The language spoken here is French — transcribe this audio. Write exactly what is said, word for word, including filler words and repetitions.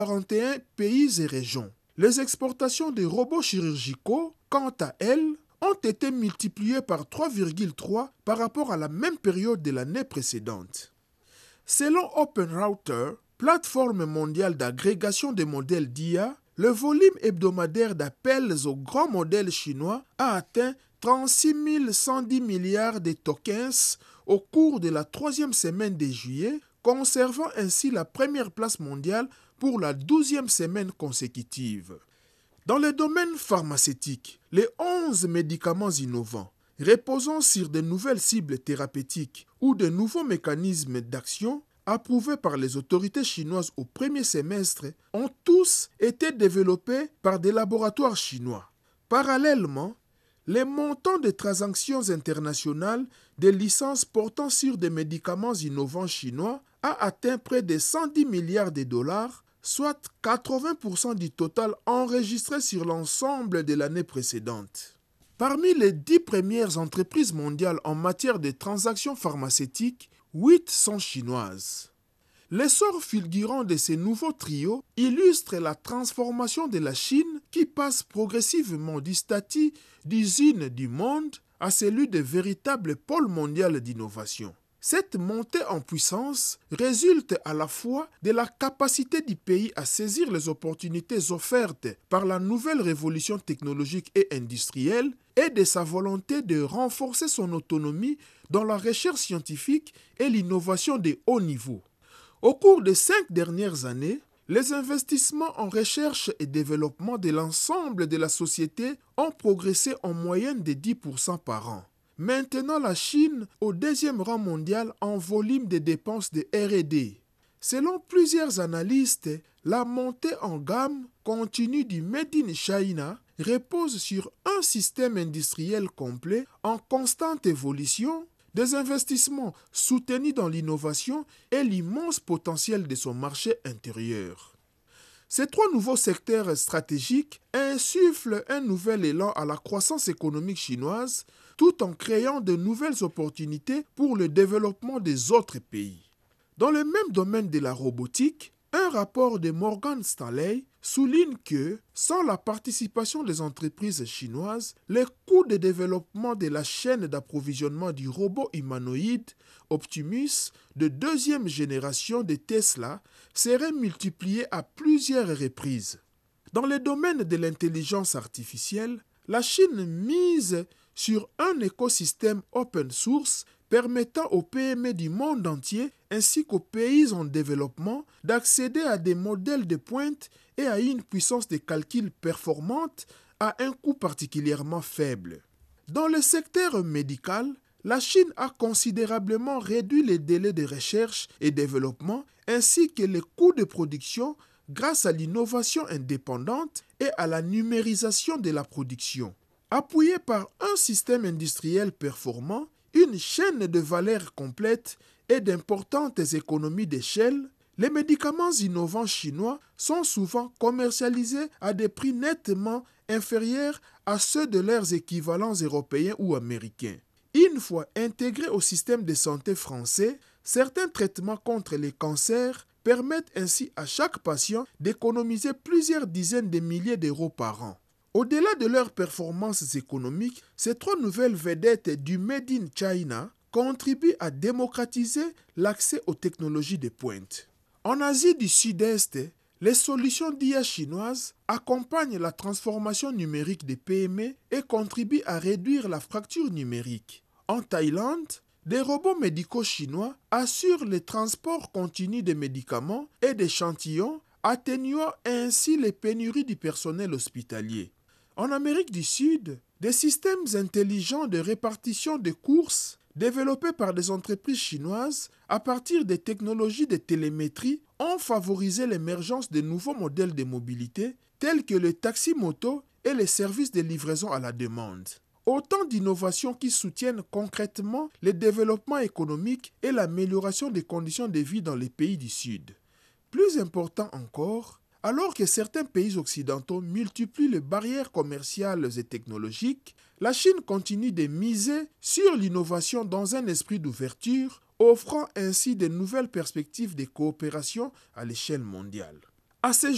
quarante et un pays et régions. Les exportations de robots chirurgicaux, quant à elles, ont été multipliées par trois virgule trois par rapport à la même période de l'année précédente. Selon OpenRouter, plateforme mondiale d'agrégation des modèles d'I A, le volume hebdomadaire d'appels aux grands modèles chinois a atteint trente-six mille cent dix milliards de tokens au cours de la troisième semaine de juillet, conservant ainsi la première place mondiale pour la douzième semaine consécutive. Dans le domaine pharmaceutique, les onze médicaments innovants, reposant sur de nouvelles cibles thérapeutiques ou de nouveaux mécanismes d'action approuvés par les autorités chinoises au premier semestre, ont tous été développés par des laboratoires chinois. Parallèlement, les montants des transactions internationales des licences portant sur des médicaments innovants chinois a atteint près de cent dix milliards de dollars, soit quatre-vingts pour cent du total enregistré sur l'ensemble de l'année précédente. Parmi les dix premières entreprises mondiales en matière de transactions pharmaceutiques, huit sont chinoises. L'essor fulgurant de ces nouveaux trios illustre la transformation de la Chine qui passe progressivement du statut d'usine du monde à celui de véritable pôle mondial d'innovation. Cette montée en puissance résulte à la fois de la capacité du pays à saisir les opportunités offertes par la nouvelle révolution technologique et industrielle et de sa volonté de renforcer son autonomie dans la recherche scientifique et l'innovation de haut niveau. Au cours des cinq dernières années, les investissements en recherche et développement de l'ensemble de la société ont progressé en moyenne de dix pour cent par an. Maintenant la Chine au deuxième rang mondial en volume de dépenses de R et D. Selon plusieurs analystes, la montée en gamme continue du Made in China repose sur un système industriel complet en constante évolution, des investissements soutenus dans l'innovation et l'immense potentiel de son marché intérieur. Ces trois nouveaux secteurs stratégiques insufflent un nouvel élan à la croissance économique chinoise tout en créant de nouvelles opportunités pour le développement des autres pays. Dans le même domaine de la robotique, un rapport de Morgan Stanley souligne que, sans la participation des entreprises chinoises, les coûts de développement de la chaîne d'approvisionnement du robot humanoïde Optimus de deuxième génération de Tesla seraient multipliés à plusieurs reprises. Dans le domaine de l'intelligence artificielle, la Chine mise sur un écosystème open source permettant aux P M E du monde entier ainsi qu'aux pays en développement d'accéder à des modèles de pointe et à une puissance de calcul performante à un coût particulièrement faible. Dans le secteur médical, la Chine a considérablement réduit les délais de recherche et développement ainsi que les coûts de production grâce à l'innovation indépendante et à la numérisation de la production. Appuyée par un système industriel performant, une chaîne de valeur complète et d'importantes économies d'échelle, les médicaments innovants chinois sont souvent commercialisés à des prix nettement inférieurs à ceux de leurs équivalents européens ou américains. Une fois intégrés au système de santé français, certains traitements contre les cancers permettent ainsi à chaque patient d'économiser plusieurs dizaines de milliers d'euros par an. Au-delà de leurs performances économiques, ces trois nouvelles vedettes du Made in China contribuent à démocratiser l'accès aux technologies de pointe. En Asie du Sud-Est, les solutions d'I A chinoises accompagnent la transformation numérique des P M E et contribuent à réduire la fracture numérique. En Thaïlande, des robots médicaux chinois assurent le transport continu des médicaments et d'échantillons, atténuant ainsi les pénuries du personnel hospitalier. En Amérique du Sud, des systèmes intelligents de répartition de courses développés par des entreprises chinoises à partir des technologies de télémétrie ont favorisé l'émergence de nouveaux modèles de mobilité tels que le taxi-moto et les services de livraison à la demande. Autant d'innovations qui soutiennent concrètement le développement économique et l'amélioration des conditions de vie dans les pays du Sud. Plus important encore, alors que certains pays occidentaux multiplient les barrières commerciales et technologiques, la Chine continue de miser sur l'innovation dans un esprit d'ouverture, offrant ainsi de nouvelles perspectives de coopération à l'échelle mondiale. À ce